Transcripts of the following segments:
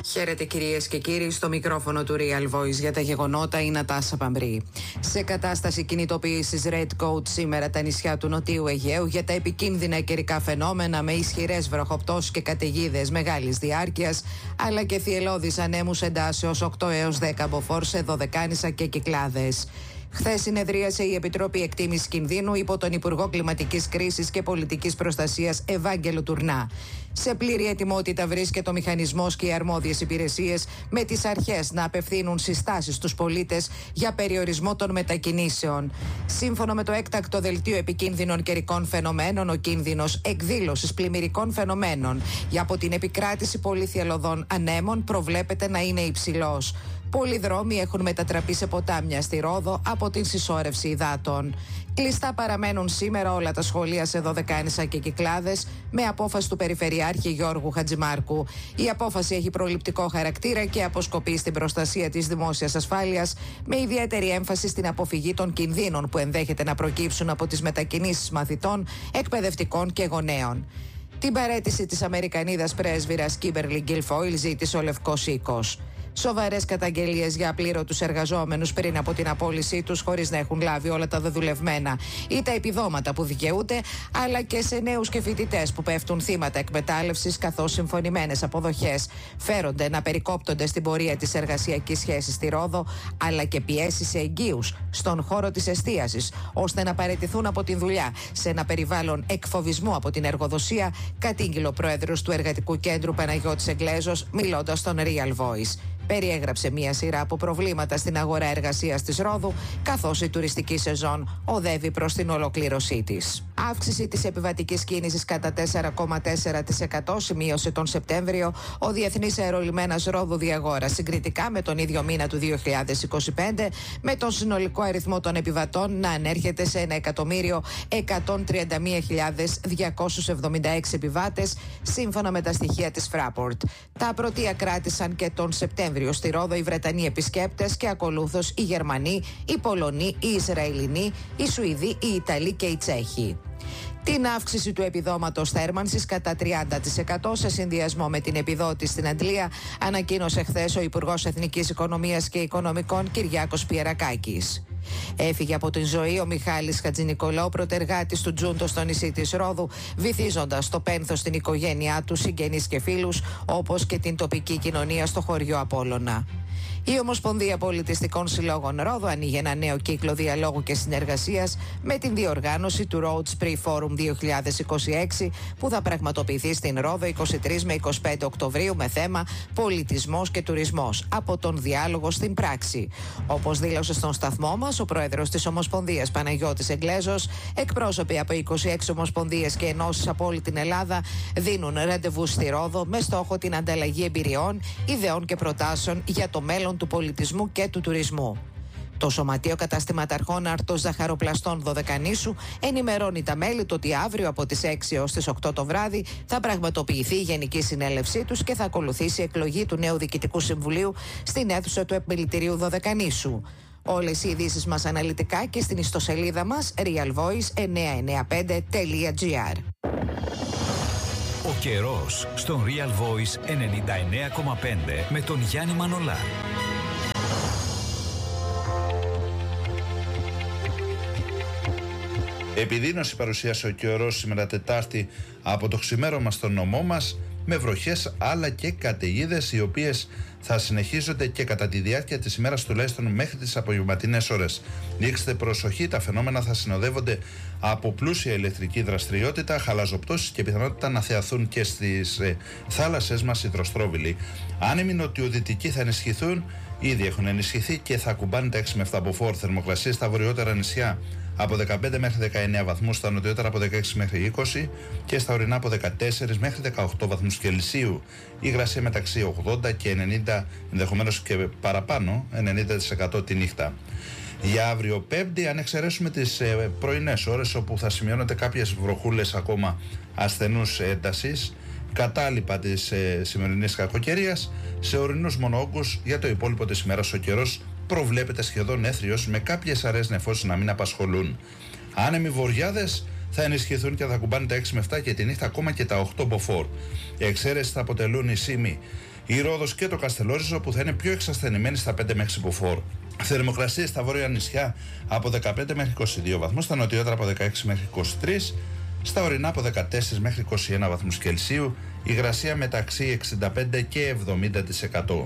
Χαίρετε κυρίες και κύριοι, στο μικρόφωνο του Real Voice για τα γεγονότα η Νατάσα Παμπρή. Σε κατάσταση κινητοποίησης Red Coat σήμερα τα νησιά του Νοτιού Αιγαίου για τα επικίνδυνα καιρικά φαινόμενα με ισχυρές βροχοπτώσεις και καταιγίδες μεγάλης διάρκειας, αλλά και θυελλώδεις ανέμους εντάσεως 8 έως 10 μποφόρ σε Δωδεκάνησα και Κυκλάδες. Χθες συνεδρίασε η Επιτροπή Εκτίμησης Κινδύνου υπό τον Υπουργό Κλιματικής Κρίσης και Πολιτικής Προστασίας Ευάγγελο Τουρνά. Σε πλήρη ετοιμότητα βρίσκεται ο μηχανισμός και οι αρμόδιες υπηρεσίες με τις αρχές να απευθύνουν συστάσεις στους πολίτες για περιορισμό των μετακινήσεων. Σύμφωνα με το έκτακτο δελτίο επικίνδυνων καιρικών φαινομένων, ο κίνδυνος εκδήλωσης πλημμυρικών φαινομένων για από την επικράτηση πολυθυελλωδών ανέμων προβλέπεται να είναι υψηλός. Πολλοί δρόμοι έχουν μετατραπεί σε ποτάμια στη Ρόδο από την συσσόρευση υδάτων. Κλειστά παραμένουν σήμερα όλα τα σχολεία σε Δωδεκάνησα και Κυκλάδες με απόφαση του Περιφερειάρχη Γιώργου Χατζημάρκου. Η απόφαση έχει προληπτικό χαρακτήρα και αποσκοπεί στην προστασία της δημόσιας ασφάλειας, με ιδιαίτερη έμφαση στην αποφυγή των κινδύνων που ενδέχεται να προκύψουν από τις μετακινήσεις μαθητών, εκπαιδευτικών και γονέων. Την παραίτηση της Αμερικανίδας πρέσβυρας Κίμπερλι Γκιλφόιλ ζήτησε ο Λευκός Οίκος. Σοβαρές καταγγελίες για απλήρωτους εργαζόμενους πριν από την απόλυσή τους, χωρίς να έχουν λάβει όλα τα δεδουλευμένα ή τα επιδόματα που δικαιούνται, αλλά και σε νέους και φοιτητές που πέφτουν θύματα εκμετάλλευσης, καθώς συμφωνημένες αποδοχές φέρονται να περικόπτονται στην πορεία της εργασιακής σχέσης στη Ρόδο, αλλά και πιέσεις σε εγγύους στον χώρο της εστίασης, ώστε να παραιτηθούν από την δουλειά σε ένα περιβάλλον εκφοβισμού από την εργοδοσία, κατήγγειλε ο πρόεδρος του Εργατικού Κέντρου Παναγιώτης Εγγλέζος, μιλώντας στον Real Voice. Περιέγραψε μία σειρά από προβλήματα στην αγορά εργασίας της Ρόδου, καθώς η τουριστική σεζόν οδεύει προς την ολοκλήρωσή της. Αύξηση της επιβατικής κίνησης κατά 4,4% σημείωσε τον Σεπτέμβριο ο Διεθνής Αερολιμένας Ρόδου Διαγόρα, συγκριτικά με τον ίδιο μήνα του 2025, με τον συνολικό αριθμό των επιβατών να ανέρχεται σε 1.131.276 επιβάτες, σύμφωνα με τα στοιχεία της Fraport. Τα πρωτεία κράτησαν και τον Σεπτέμβριο στη Ρόδο οι Βρετανοί επισκέπτες και ακολούθως οι Γερμανοί, οι Πολωνοί, οι Ισραηλινοί, οι Σουηδοί, οι Ιταλοί και οι Τσέχοι. Την αύξηση του επιδόματος θέρμανσης κατά 30% σε συνδυασμό με την επιδότηση στην Αντλία ανακοίνωσε χθες ο Υπουργός Εθνικής Οικονομίας και Οικονομικών Κυριάκος Πιερακάκης. Έφυγε από την ζωή ο Μιχάλης Χατζηνικολάου, πρωτεργάτης του Τζούντο στο νησί της Ρόδου, βυθίζοντας στο πένθος στην οικογένειά του, συγγενείς και φίλους, όπως και την τοπική κοινωνία στο χωριό Απόλλωνα. Η Ομοσπονδία Πολιτιστικών Συλλόγων Ρόδου ανοίγει ένα νέο κύκλο διαλόγου και συνεργασίας με την διοργάνωση του Road Spree Forum 2026 που θα πραγματοποιηθεί στην Ρόδο 23 με 25 Οκτωβρίου με θέμα πολιτισμός και τουρισμός, από τον διάλογο στην πράξη. Όπως δήλωσε στον σταθμό μας ο πρόεδρος της Ομοσπονδίας Παναγιώτης Εγγλέζος, εκπρόσωποι από 26 ομοσπονδίες και ενώσεις από όλη την Ελλάδα δίνουν ραντεβού στη Ρόδο με στόχο την ανταλλαγή εμπειριών, ιδεών και προτάσεων για το μέλλον του πολιτισμού και του τουρισμού. Το Σωματείο Καταστηματαρχών Αρτός Ζαχαροπλαστών Δωδεκανήσου ενημερώνει τα μέλη του ότι αύριο από τις 6 έως τις 8 το βράδυ θα πραγματοποιηθεί η Γενική Συνέλευσή τους και θα ακολουθήσει η εκλογή του νέου Διοικητικού Συμβουλίου στην αίθουσα του Επιμελητηρίου Δωδεκανήσου. Όλες οι ειδήσεις μας αναλυτικά και στην ιστοσελίδα μας realvoice995.gr. Ο καιρός στον Real Voice 99,5 με τον Γιάννη Μανολά. Επιδείνωση παρουσίασε ο καιρός σήμερα Τετάρτη από το ξημέρωμα στον νομό μας, με βροχές αλλά και καταιγίδες, οι οποίες θα συνεχίζονται και κατά τη διάρκεια της ημέρας, τουλάχιστον μέχρι τις απογευματινές ώρες. Δείξτε προσοχή, τα φαινόμενα θα συνοδεύονται από πλούσια ηλεκτρική δραστηριότητα, χαλαζοπτώσεις και πιθανότητα να θεαθούν και στις θάλασσες μας υδροστρόβιλοι. Άνεμοι νοτιοδυτικοί θα ενισχυθούν, ήδη έχουν ενισχυθεί και θα ακουμπάνε τα 6 με 7 μποφόρ. Θερμοκρασίες στα βορειότερα νησιά από 15 μέχρι 19 βαθμούς, στα νοτιότερα από 16 μέχρι 20 και στα ορεινά από 14 μέχρι 18 βαθμούς Κελσίου. Η υγρασία μεταξύ 80 και 90, ενδεχομένως και παραπάνω, 90% τη νύχτα. Για αύριο Πέμπτη, αν εξαιρέσουμε τις πρωινές ώρες όπου θα σημειώνονται κάποιες βροχούλες ακόμα ασθενούς έντασης, κατάλοιπα της σημερινής κακοκαιρίας, σε ορεινούς μονόγκους για το υπόλοιπο της ημέρας ο καιρός προβλέπεται σχεδόν έθριος, με κάποιες αραιές νεφώσεις να μην απασχολούν. Άνεμοι βοριάδες θα ενισχυθούν και θα κουμπάνε τα 6 με 7 και τη νύχτα ακόμα και τα 8 μποφόρ. Οι εξαίρεσεις θα αποτελούν η Σύμη η Ρόδος και το Καστελόριζο που θα είναι πιο εξασθενημένοι στα 5 με 6 μποφόρ. Θερμοκρασίες στα βόρεια νησιά από 15 μέχρι 22 βαθμούς, στα νοτιότερα από 16 μέχρι 23, στα ορεινά από 14 μέχρι 21 βαθμούς Κελσίου, υγρασία μεταξύ 65 και 70%.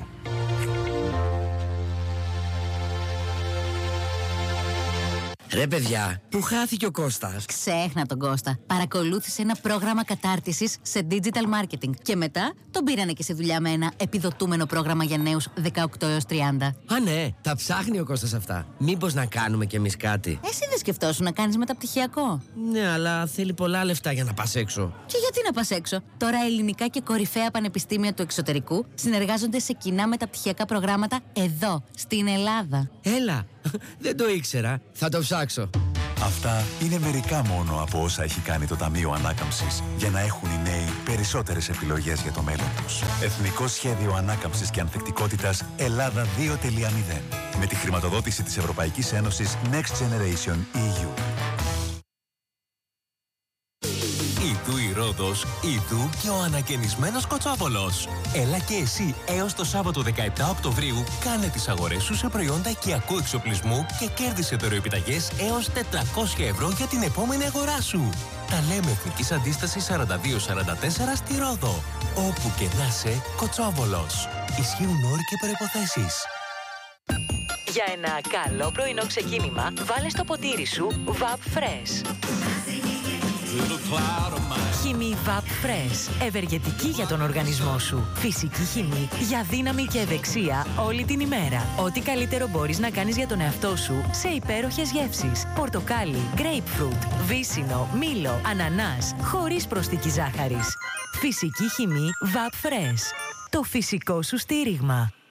Ρε παιδιά, πού χάθηκε ο Κώστας? Ξέχνα τον Κώστα. Παρακολούθησε ένα πρόγραμμα κατάρτισης σε digital marketing και μετά τον πήρανε και σε δουλειά με ένα επιδοτούμενο πρόγραμμα για νέους 18 έως 30. Α, ναι, τα ψάχνει ο Κώστας αυτά. Μήπως να κάνουμε κι εμείς κάτι? Εσύ δεν σκεφτόσουν να κάνεις μεταπτυχιακό? Ναι, αλλά θέλει πολλά λεφτά για να πας έξω. Και γιατί να πας έξω? Τώρα ελληνικά και κορυφαία πανεπιστήμια του εξωτερικού συνεργάζονται σε κοινά μεταπτυχιακά προγράμματα εδώ, στην Ελλάδα. Έλα, δεν το ήξερα. Θα το ψάξω. Αυτά είναι μερικά μόνο από όσα έχει κάνει το Ταμείο Ανάκαμψης για να έχουν οι νέοι περισσότερες επιλογές για το μέλλον τους. Εθνικό Σχέδιο Ανάκαμψης και Ανθεκτικότητας Ελλάδα 2.0 με τη χρηματοδότηση της Ευρωπαϊκής Ένωσης Next Generation EU. Ιδού η Ρόδος, ιδού και ο ανακαινισμένος Κοτσόβολος. Έλα και εσύ έως το Σάββατο 17 Οκτωβρίου κάνε τις αγορές σου σε προϊόντα οικιακού εξοπλισμού και κέρδισε δωροεπιταγές έως 400 ευρώ για την επόμενη αγορά σου. Τα λέμε Εθνικής Αντίστασης 4244 στη Ρόδο. Όπου και να είσαι, Κοτσόβολος. Ισχύουν όροι και προϋποθέσεις. Για ένα καλό πρωινό ξεκίνημα, βάλε στο ποτήρι σου VAP Fresh. Χυμή VAP Fresh. Ευεργετική για τον οργανισμό σου. Φυσική χυμή για δύναμη και ευεξία όλη την ημέρα. Ό,τι καλύτερο μπορείς να κάνεις για τον εαυτό σου σε υπέροχες γεύσεις. Πορτοκάλι, grapefruit, βύσσινο, μήλο, ανανάς. Χωρίς προσθήκη ζάχαρης. Φυσική χυμή VAP Fresh. Το φυσικό σου στήριγμα.